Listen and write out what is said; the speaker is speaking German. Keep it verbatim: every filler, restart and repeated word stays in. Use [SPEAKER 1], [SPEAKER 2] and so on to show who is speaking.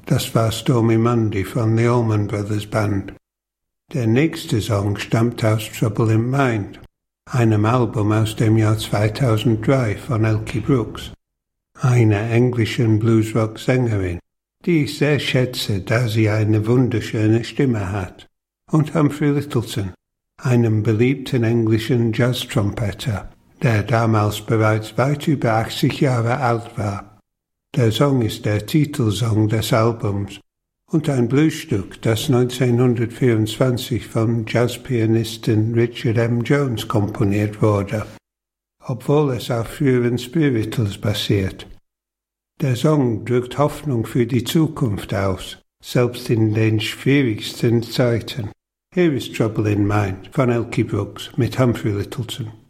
[SPEAKER 1] Das war Stormy Monday von The Allman Brothers Band. Der nächste Song stammt aus Trouble in Mind, einem Album aus dem Jahr zweitausenddrei von Elkie Brooks, einer englischen Bluesrock-Sängerin, die ich sehr schätze, da sie eine wunderschöne Stimme hat, und Humphrey Lyttelton, einem beliebten englischen Jazz-Trompeter, der damals bereits weit über achtzig Jahre alt war. Der Song ist der Titelsong des Albums und ein Bluesstück, das neunzehnhundertvierundzwanzig vom Jazzpianisten Richard M. Jones komponiert wurde, obwohl es auf früheren Spirituals basiert. Der Song drückt Hoffnung für die Zukunft aus, selbst in den schwierigsten Zeiten. Here is Trouble in Mind von Elkie Brooks mit Humphrey Lyttelton.